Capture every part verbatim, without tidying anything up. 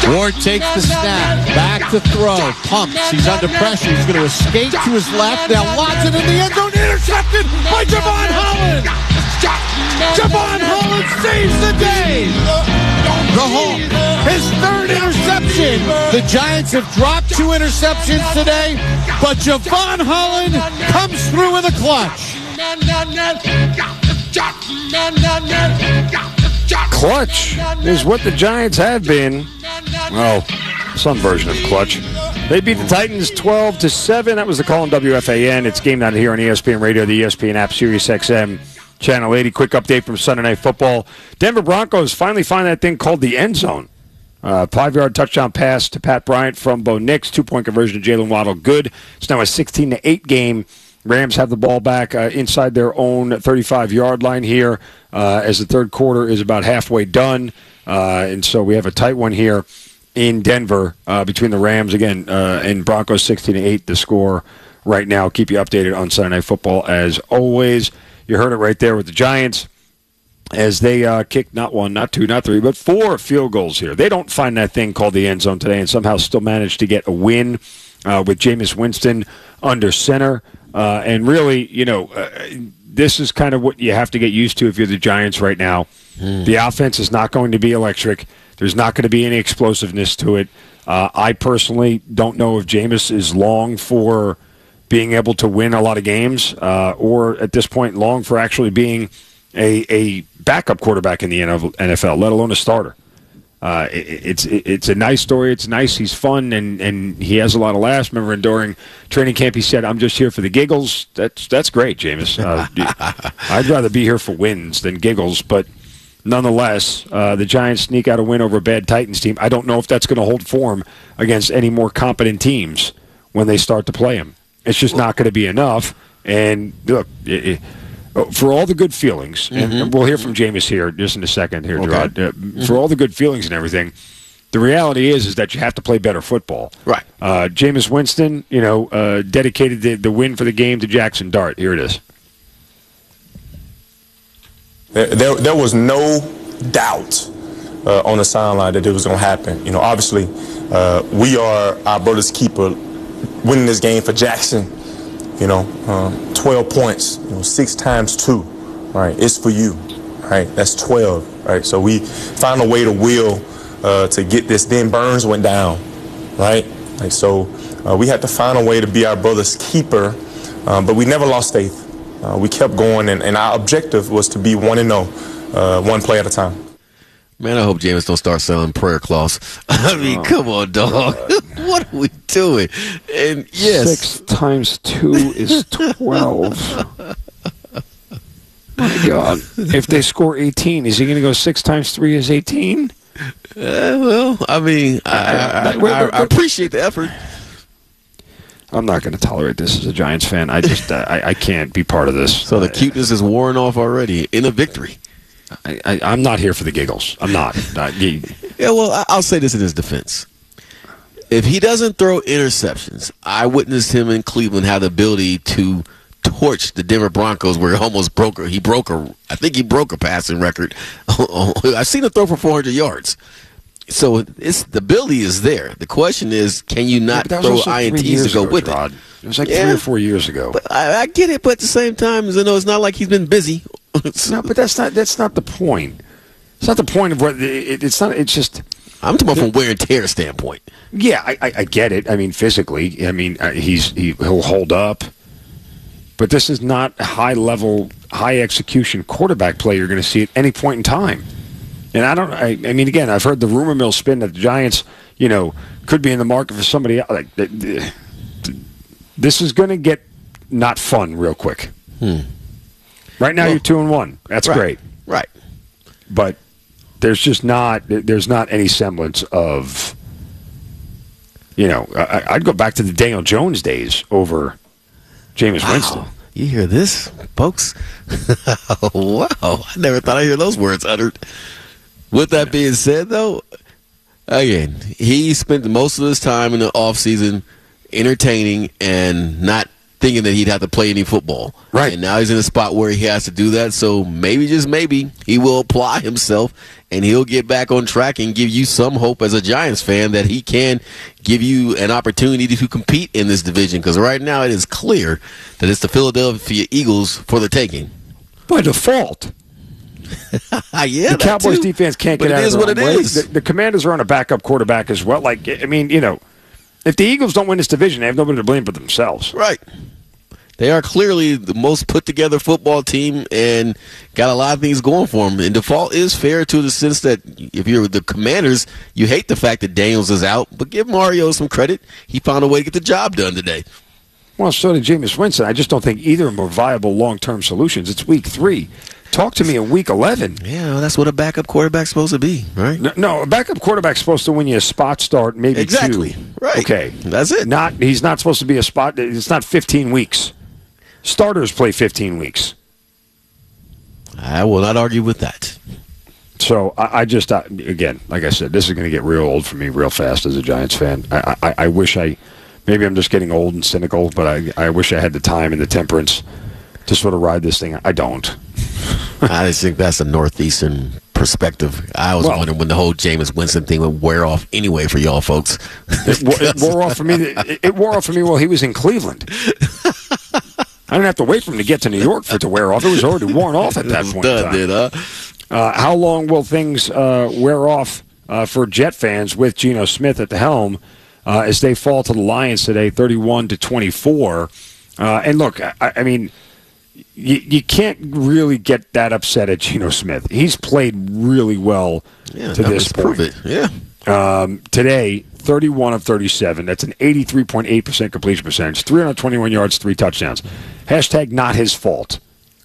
Ward takes the snap, back to throw, pumps, he's under pressure, he's going to escape to his left, now lots it in the end zone, intercepted by Javon Holland! Javon Holland saves the day! The Hawk, his third interception! The Giants have dropped two interceptions today, but Javon Holland comes through with a clutch! Clutch is what the Giants have been. Well, some version of clutch. They beat the Titans twelve to seven. That was the call on W F A N. It's game night here on E S P N Radio, the E S P N app, Sirius X M, Channel eighty. Quick update from Sunday Night Football. Denver Broncos finally find that thing called the end zone. Uh, five-yard touchdown pass to Pat Bryant from Bo Nix. Two-point conversion to Jalen Waddle. Good. It's now a sixteen to eight game. Rams have the ball back uh, inside their own thirty-five-yard line here uh, as the third quarter is about halfway done. Uh, and so we have a tight one here in Denver uh, between the Rams, again, uh, and Broncos, sixteen to eight, the score right now. Keep you updated on Sunday Night Football as always. You heard it right there with the Giants as they uh, kick not one, not two, not three, but four field goals here. They don't find that thing called the end zone today and somehow still manage to get a win uh, with Jameis Winston under center. Uh, and really, you know, uh, this is kind of what you have to get used to if you're the Giants right now. Mm. The offense is not going to be electric. There's not going to be any explosiveness to it. Uh, I personally don't know if Jameis is long for being able to win a lot of games uh, or at this point long for actually being a, a backup quarterback in the N F L, let alone a starter. Uh, it, it's it, it's a nice story. It's nice. He's fun, and, and he has a lot of laughs. Remember, during training camp, he said, "I'm just here for the giggles." That's that's great, Jameis. Uh, I'd rather be here for wins than giggles, but nonetheless, uh, the Giants sneak out a win over a bad Titans team. I don't know if that's going to hold form against any more competent teams when they start to play them. It's just not going to be enough. And look, it, it, for all the good feelings, and mm-hmm. we'll hear from Jameis here just in a second here, okay. Gerard. Uh, mm-hmm. For all the good feelings and everything, the reality is is that you have to play better football. Right. Uh, Jameis Winston, you know, uh, dedicated the, the win for the game to Jackson Dart. Here it is. There, there, there was no doubt uh, on the sideline that it was going to happen. You know, obviously, uh, we are our brother's keeper, winning this game for Jackson. You know, um, twelve points, you know, six times two, right? It's for you, right? That's twelve, right? So we found a way to will uh, to get this. Then Burns went down, right? Like so, uh, we had to find a way to be our brother's keeper, um, but we never lost faith. Uh, we kept going, and, and our objective was to be one and zero, uh, one play at a time. Man, I hope Jameis don't start selling prayer cloths. I mean, oh, come on, dog. What are we doing? And yes, six times two is twelve. My God! If they score eighteen, is he going to go six times three is eighteen? Uh, well, I mean, I, I, I, I appreciate the effort. I'm not going to tolerate this as a Giants fan. I just, I, I can't be part of this. So the cuteness is worn off already in a victory. I, I, I'm not here for the giggles. I'm not. not yeah, well, I'll say this in his defense. If he doesn't throw interceptions, I witnessed him in Cleveland have the ability to torch the Denver Broncos where he almost broke her. He broke a, I think he broke a passing record. I've seen him throw for four hundred yards. So it's the ability is there. The question is, can you not yeah, throw I N Ts to go ago, with Rod. it? It was like yeah. three or four years ago. But I, I get it, but at the same time, you know, it's not like he's been busy. No, but that's not that's not the point. It's not the point of what it, it's not. It's just I'm talking about from wear and tear standpoint. Yeah, I, I, I get it. I mean, physically, I mean, uh, he's he, he'll hold up, but this is not high level, high execution quarterback play you're going to see at any point in time. And I don't. I, I mean, again, I've heard the rumor mill spin that the Giants, you know, could be in the market for somebody else. Like, this is going to get not fun real quick. Hmm. Right now, well, you're two and one. That's right, great. Right. But there's just not. There's not any semblance of. You know, I, I'd go back to the Daniel Jones days over Jameis wow. Winston. You hear this, folks? Wow! I never thought I'd hear those words uttered. With that being said, though, again, he spent most of his time in the offseason entertaining and not thinking that he'd have to play any football. Right. And now he's in a spot where he has to do that. So maybe, just maybe, he will apply himself and he'll get back on track and give you some hope as a Giants fan that he can give you an opportunity to compete in this division. Because right now it is clear that it's the Philadelphia Eagles for the taking. By default. yeah, the Cowboys too. defense can't but get out it is of what their it own way. is. The, the Commanders are on a backup quarterback as well. Like, I mean, you know, if the Eagles don't win this division, they have nobody to blame but themselves. Right. They are clearly the most put-together football team and got a lot of things going for them. And default is fair to the sense that if you're the Commanders, you hate the fact that Daniels is out, but give Mario some credit. He found a way to get the job done today. Well, so did Jameis Winston. I just don't think either of them are viable long-term solutions. It's week three. Talk to me in week eleven. Yeah, well, that's what a backup quarterback's supposed to be, right? No, no, a backup quarterback's supposed to win you a spot start, maybe exactly. two. Right. Okay. That's it. Not He's not supposed to be a spot. It's not fifteen weeks. Starters play fifteen weeks. I will not argue with that. So I, I just, uh, again, like I said, this is going to get real old for me real fast as a Giants fan. I, I, I wish I, maybe I'm just getting old and cynical, but I, I wish I had the time and the temperance to sort of ride this thing. I don't. I just think that's a Northeastern perspective. I was well, wondering when the whole Jameis Winston thing would wear off anyway for y'all folks. It, it wore off for me. It, it wore off for me while he was in Cleveland. I didn't have to wait for him to get to New York for it to wear off. It was already worn off at that point. Done, did, huh? Uh, how long will things uh, wear off uh, for Jet fans with Geno Smith at the helm uh, as they fall to the Lions today, thirty-one to twenty-four? Uh, and look, I, I mean, you, you can't really get that upset at Geno Smith. He's played really well yeah, to this point. Prove it. Yeah. Um, today, thirty-one of thirty-seven. That's an eighty-three point eight percent completion percentage. three hundred twenty-one yards, three touchdowns. Hashtag not his fault.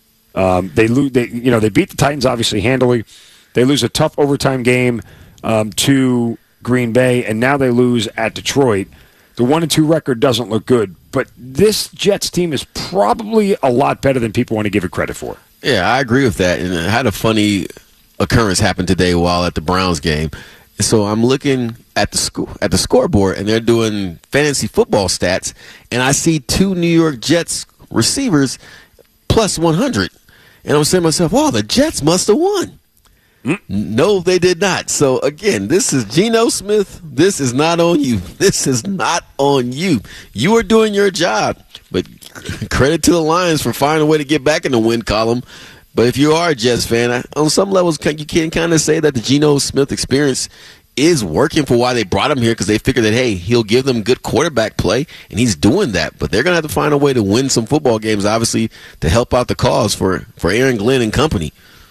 Um, they lose. They you know they beat the Titans obviously handily. They lose a tough overtime game um, to Green Bay, and now they lose at Detroit. The one and two record doesn't look good, but this Jets team is probably a lot better than people want to give it credit for. Yeah, I agree with that. And I had a funny occurrence happen today while at the Browns game. So I'm looking at the sco- at the scoreboard, and they're doing fantasy football stats, and I see two New York Jets receivers plus one hundred. And I'm saying to myself, wow, the Jets must have won. Mm. No, they did not. So, again, this is Geno Smith. This is not on you. This is not on you. You are doing your job. But credit to the Lions for finding a way to get back in the win column. But if you are a Jets fan, I, on some levels, you can kind of say that the Geno Smith experience is working for why they brought him here, because they figured that, hey, he'll give them good quarterback play, and he's doing that. But they're going to have to find a way to win some football games, obviously, to help out the cause for, for Aaron Glenn and company.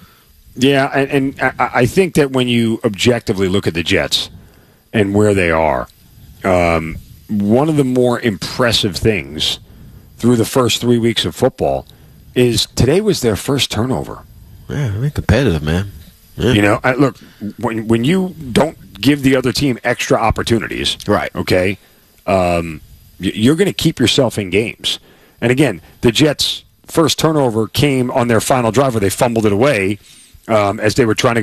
Yeah, and, and I, I think that when you objectively look at the Jets and where they are, um, one of the more impressive things through the first three weeks of football is today was their first turnover. Yeah, they're competitive, man. Yeah. You know, I, look, when when you don't give the other team extra opportunities, right? Okay, um, you're going to keep yourself in games. And again, the Jets' first turnover came on their final drive where they fumbled it away um, as they were trying to